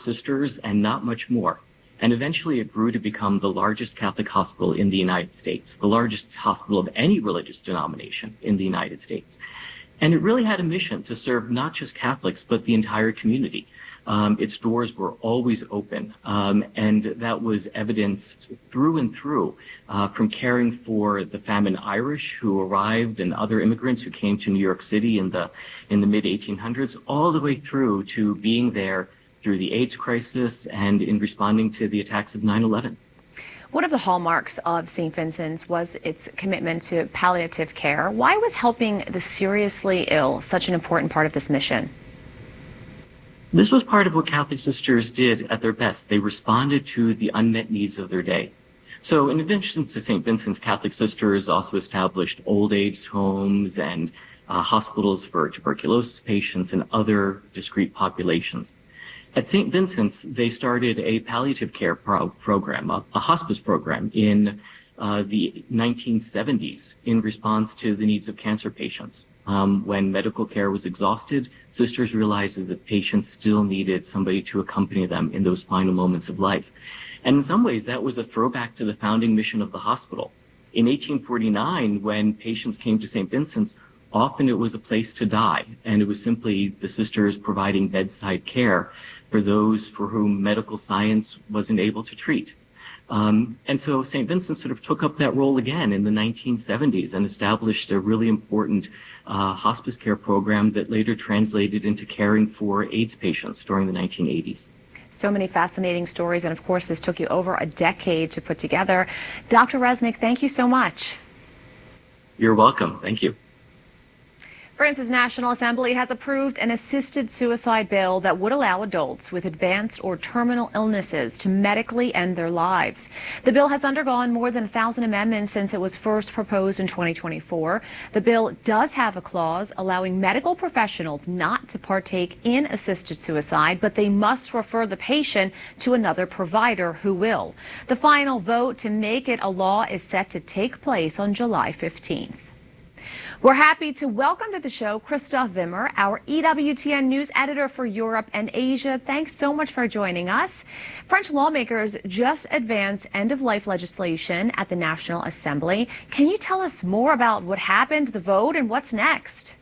sisters and not much more. And eventually it grew to become the largest Catholic hospital in the United States, the largest hospital of any religious denomination in the United States. And it really had a mission to serve not just Catholics, but the entire community. Its doors were always open, and that was evidenced through and through, from caring for the famine Irish who arrived and other immigrants who came to New York City in the mid-1800s, all the way through to being there through the AIDS crisis and in responding to the attacks of 9/11. One of the hallmarks of St. Vincent's was its commitment to palliative care. Why was helping the seriously ill such an important part of this mission? This was part of what Catholic Sisters did at their best. They responded to the unmet needs of their day. So in addition to St. Vincent's, Catholic Sisters also established old age homes and hospitals for tuberculosis patients and other discrete populations. At St. Vincent's, they started a palliative care program, a hospice program in the 1970s in response to the needs of cancer patients. When medical care was exhausted, sisters realized that patients still needed somebody to accompany them in those final moments of life. And in some ways, that was a throwback to the founding mission of the hospital. In 1849, when patients came to St. Vincent's, often it was a place to die, and it was simply the sisters providing bedside care for those for whom medical science wasn't able to treat. And so St. Vincent sort of took up that role again in the 1970s and established a really important hospice care program that later translated into caring for AIDS patients during the 1980s. So many fascinating stories, and of course this took you over a decade to put together. Dr. Resnick, thank you so much. You're welcome. Thank you. France's National Assembly has approved an assisted suicide bill that would allow adults with advanced or terminal illnesses to medically end their lives. The bill has undergone more than 1,000 amendments since it was first proposed in 2024. The bill does have a clause allowing medical professionals not to partake in assisted suicide, but they must refer the patient to another provider who will. The final vote to make it a law is set to take place on July 15th. We're happy to welcome to the show Christoph Wimmer, our EWTN News editor for Europe and Asia. Thanks so much for joining us. French lawmakers just advanced end-of-life legislation at the National Assembly. Can you tell us more about what happened, the vote, and what's next?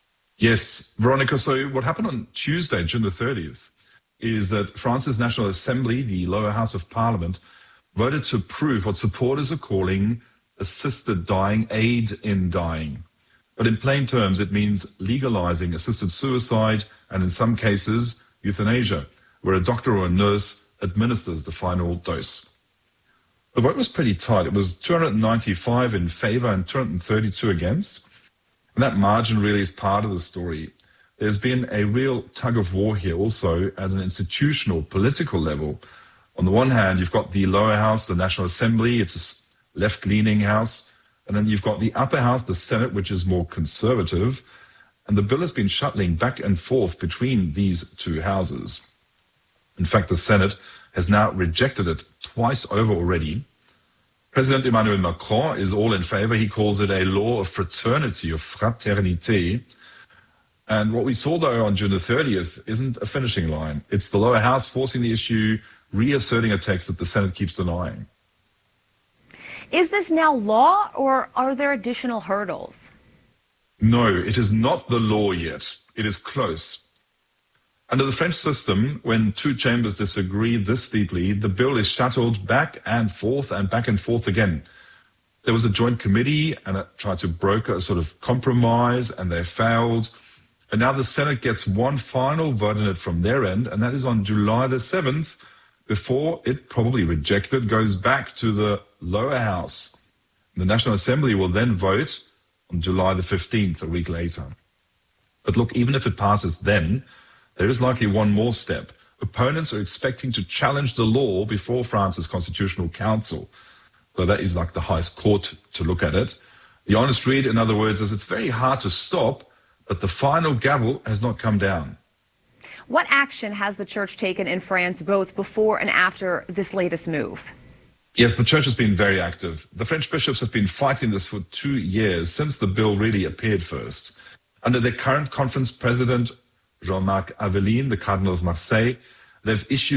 Yes, Veronica. So what happened on Tuesday, June the 30th, is that France's National Assembly, the lower house of parliament, voted to approve what supporters are calling assisted dying, aid in dying. But in plain terms, it means legalizing assisted suicide and, in some cases, euthanasia, where a doctor or a nurse administers the final dose. The vote was pretty tight. It was 295 in favor and 232 against. And that margin really is part of the story. There's been a real tug of war here also at an institutional, political level. On the one hand, you've got the lower house, the National Assembly. It's a left-leaning house. And then you've got the upper house, the Senate, which is more conservative. And the bill has been shuttling back and forth between these two houses. In fact, the Senate has now rejected it twice over already. President Emmanuel Macron is all in favor. He calls it a law of fraternity, of fraternité. And what we saw, though, on June the 30th isn't a finishing line. It's the lower house forcing the issue, reasserting a text that the Senate keeps denying. Is this now law, or are there additional hurdles? No, it is not the law yet. It is close. Under the French system, when two chambers disagree this deeply, the bill is shuttled back and forth again. There was a joint committee and it tried to broker a sort of compromise, and they failed. And now the Senate gets one final vote on it from their end, and that is on July the 7th, before it, probably rejected, goes back to the lower house. The National Assembly will then vote on July the 15th, a week later. But look, even if it passes then, there is likely one more step. Opponents are expecting to challenge the law before France's Constitutional Council. So that is like the highest court to look at it. The honest read, in other words, is it's very hard to stop, but the final gavel has not come down. What action has the church taken in France both before and after this latest move? Yes, the church has been very active. The French bishops have been fighting this for 2 years, since the bill really appeared first. Under their current conference president, Jean-Marc Aveline, the Cardinal of Marseille, they've issued